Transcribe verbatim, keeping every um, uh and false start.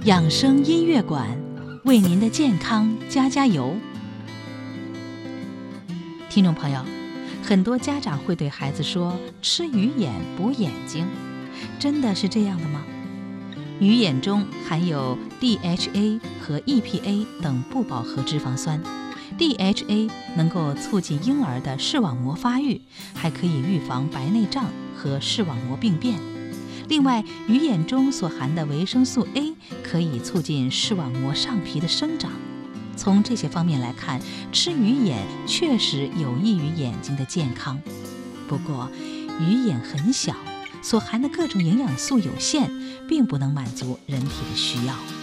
养生音乐馆为您的健康加加油。听众朋友，很多家长会对孩子说吃鱼眼补眼睛，真的是这样的吗？鱼眼中含有 D H A 和 E P A 等不饱和脂肪酸， D H A 能够促进婴儿的视网膜发育，还可以预防白内障和视网膜病变。另外，鱼眼中所含的维生素 A 可以促进视网膜上皮的生长。从这些方面来看，吃鱼眼确实有益于眼睛的健康。不过，鱼眼很小，所含的各种营养素有限，并不能满足人体的需要。